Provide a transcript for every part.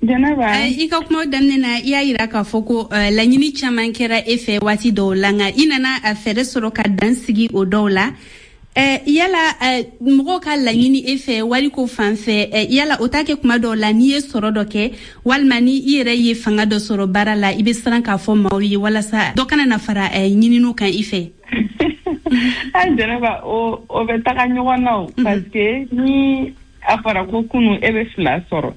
Janaba I ka kuma damnena iya yira ka foko laɲini caman kɛra e fɛ waati dɔw la nga I nana a fɛrɛ sɔrɔ ka dan sigi o dɔw la yala mɔgɔw ka laɲini e fɛ wari ko fan fɛ yala o ta kɛ kuma dɔw la ni ye sɔrɔ dɔ kɛ walima ni I yɛrɛ ye fanga dɔ sɔrɔ baara la I bɛ siran k'a fɔ maaw ye walasa dɔ kana na fara ɲininiw kan I fɛ. Janaba o bɛ taga ɲɔgɔn na parce que ni a fara ko kunu e bɛ fila sɔrɔ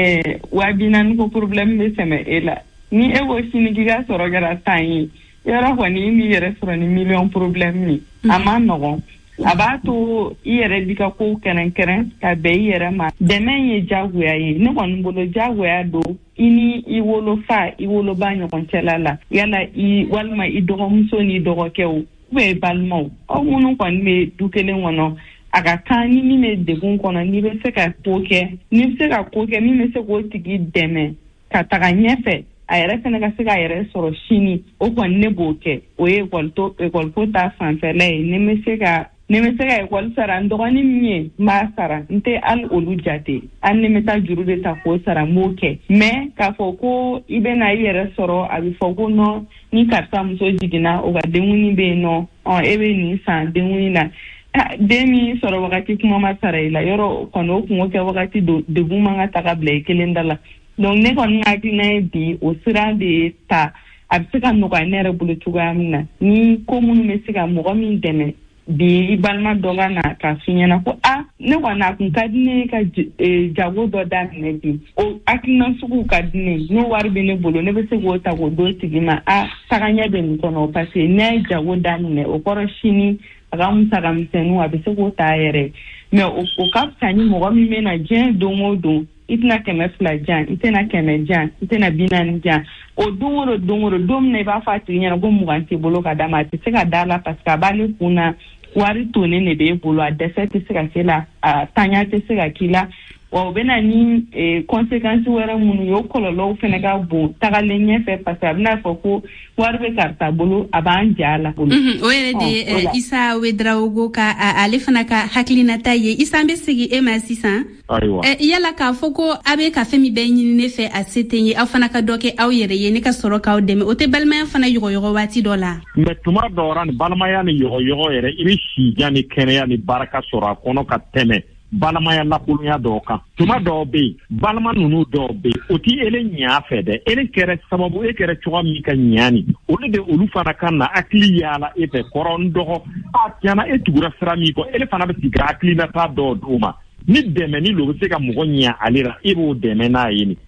wa binani ko problème bɛ tɛmɛ e la ni e ko sini k'i ka sɔrɔ kɛra 10 ye yɔrɔ kɔni I b'i yɛrɛ sɔrɔ ni million problème ni a ma nɔgɔn a b'a to I yɛrɛ b'i ka kow kɛrɛnkɛrɛn ka bɛn I yɛrɛ ma dɛmɛ ye jagoya ye ne kɔni bolo jagoya don I ni I wolofa I woloba ɲɔgɔn cɛla la yala walima I dɔgɔmuso ni dɔgɔkɛw I balimaw aw minnu kɔni bɛ du kelen kɔnɔ a ka kan ni min bɛ degun kɔnɔ n'i bɛ se ka ko kɛ min bɛ se k'o tigi dɛmɛ ka taga ɲɛfɛ a yɛrɛ fana ka se ka yɛrɛ sɔrɔ sini o kɔni ne b'o kɛ o ye école ta fanfɛla ye ne bɛ se ka école sara n dɔgɔnin min ye n b'a sara n tɛ hali olu jate hali ne bɛ taa juru de ta k'o sara n b'o kɛ mais k'a fɔ ko I bɛna I yɛrɛ sɔrɔ a bɛ fɔ ko non ni karisa muso jiginna o ka denkundi bɛ yen nɔ e bɛ nin san denkundi na den min sɔrɔ wagati kuma ma sara I la yɔrɔ kɔni o kungo kɛ wagati degun man ka taga bila I kelen da la donc ne kɔni hakilina ye bi o sira de ta a bɛ se ka nɔgɔya ne yɛrɛ bolo cogoya min na ni ko minnu bɛ se ka mɔgɔ min dɛmɛ bi I balima dɔ ka na ka f'i ɲɛna ko ne kɔni a kun ka di ne ka jago dɔ daminɛ bi o hakilina sugu ka di ne n'o wari bɛ ne bolo ne bɛ se k'o ta k'o don tigi ma tagaɲɛ bɛ nin kɔnɔ parce que ne ye jago daminɛ o kɔrɔ sini a ka musaka misɛnninw a bɛ se k'o ta a yɛrɛ mais o ka fisa ni mɔgɔ min bɛ na diɲɛ don o don I tɛna 200 jan I tɛna 100 jan I tɛna 40 jan o don o don min na I b'a fɔ a tigi ɲɛna ko 20 t'i bolo ka d'a ma a tɛ se ka d'a la parce que a b'ale kun na wari tonen de b'e bolo a dɛsɛ tɛ se ka k'i la a tanya tɛ se ka k'i la wa o bɛna ni conséquences wɛrɛ minnu ye o kɔlɔlɔw fana ka bon tagalen ɲɛfɛ parce que a bɛna fɔ ko wari bɛ karisa bolo a b'an ja la bolo o yɛrɛ de Isa Ouedraogo ka ale fana ka hakilinata ye Isa an bɛ segin e ma sisan yala k'a fɔ ko a bɛ ka fɛn min bɛɛ ɲini ne fɛ a se tɛ ye aw fana ka dɔ kɛ aw yɛrɛ ye ne ka sɔrɔ k'aw dɛmɛ o tɛ balimaya fana yɔgɔyɔgɔ waati dɔ la mais tuma dɔw la ni balimaya ni yɔgɔyɔgɔ yɛrɛ I bɛ sijan ni kɛnɛya ni baraka sɔrɔ a kɔnɔ ka tɛmɛ balimaya lakolonya dɔw kan tuma dɔw bɛ yen balima ninnu dɔw bɛ yen o ti ele ɲɛ fɛ dɛ ele kɛra sababu e kɛra cogoya min ka ɲani olu de olu fana kan na hakili yaala e fɛ kɔrɔ n dɔgɔ tiɲɛna e tugura sira min kɔ ele fana bɛ sigi ka hakilinata dɔw d'o ma ni dɛmɛ ni lo bɛ se ka mɔgɔ ɲɛ ale la e b'o dɛmɛ n'a ye ni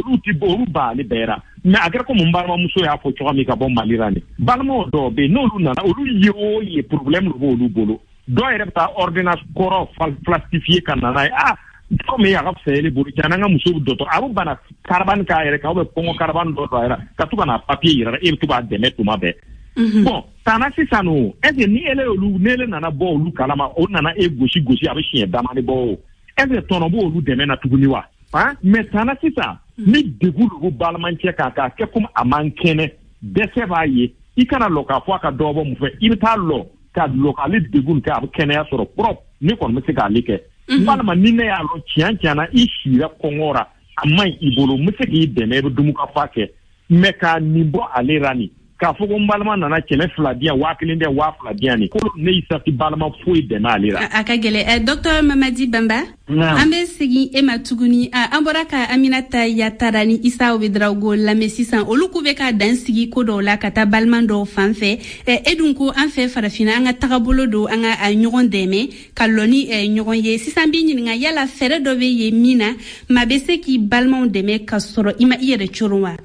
olu b'ale bɛɛ ra mais a kɛra ko mun balimamuso y'a fɔ cogoya min ka bɔ Mali la ni balimaw dɔw bɛ yen n'olu nana olu ye o ye problème de b'olu bolo dɔw yɛrɛ bɛ taa ordonnance kɔrɔ falsifier ka na n'a ye dɔw min a ka fisa ele bolo can an ka muso dɔtɔ a bɛ bana karabani k'a yɛrɛ kan ou bien kɔngɔ karabani dɔ a yɛrɛ ka to ka na papier yira e bɛ to k'a dɛmɛ tuma bɛɛ bon tana sisan o est ce que ni ele nana bɔ olu kalama o nana e gosi a bɛ siɲɛ damani bɔ o est ce que tɔnɔ b'o olu dɛmɛ na tuguni wa mais tana sisan ni degun de b'u balimacɛ kan k'a kɛ comme a man kɛnɛ dɛsɛ b'a ye I kana lɔ k'a fɔ a ka dɔ bɔ mun fɛ I bɛ taa lɔ ka lɔ k'ale degun kɛ a bɛ kɛnɛya sɔrɔ propre ne kɔni bɛ se k'ale kɛ walima ni ne y'a lɔ tiɲɛ na I sira kɔngɔ ra a man ɲi I bolo n bɛ se k'i dɛmɛ I bɛ dumuni ka fa kɛ mais k'a nin bɔ ale ra nin k'a fɔ ko n balima nana 200 di yan 1000 di yan 2000 di yan ni ko ne Isa tɛ balima foyi dɛmɛ ale ra a ka gɛlɛn Docteur Mamadi Bamba an bɛ segin e ma tuguni an bɔra ka Aminata Yatara ni Isa Ouedraogo lamɛn sisan olu k'u bɛ ka dan sigi ko dɔw la ka taa balima dɔw fan fɛ e dun ko an fɛ farafinna an ka tagabolo don an ka ɲɔgɔn dɛmɛ ka lɔ ni ɲɔgɔn ye sisan b'i ɲininka yala fɛɛrɛ dɔ bɛ yen min na maa bɛ se k'i balimaw dɛmɛ ka sɔrɔ I ma I yɛrɛ coron wa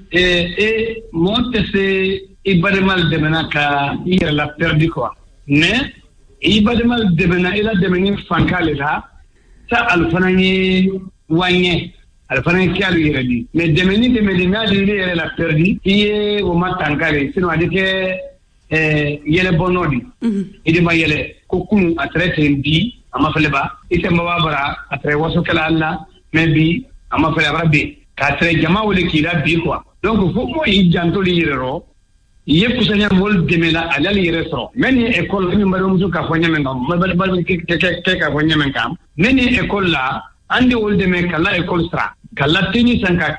mɔgɔ tɛ se I balimal dɛmɛna ka I yɛrɛ la perdu quoi mais I balimal dɛmɛna I la dɛmɛni fankale la sa alfana ye wanye alfana ye kialu yɛrɛ di mais dɛmɛni n'a di yɛrɛ la perdu I ye o ma tankare sinon a di kɛ yɛlɛ bɔnɔ di I de ma yɛlɛ ko kunu a tɛrɛ ten bi a ma fɛlɛ ba I tɛ mabaa bara a tɛrɛ waso kɛla alla mais bi a ma fɛlɛ a bara be k'a tɛrɛ jama wele k'i la bi quoi donc fo mo I jantoli yɛrɛ rɔ I ye kusanya mol dɛmɛ la ale yɛrɛ sɔrɔ mais ni école min balimamuso ka fɔ ɲɛmɛ kan ka fɔ ɲɛmɛ kan mais ni école la an de ol dɛmɛ ka la école sara ka la tenue san ka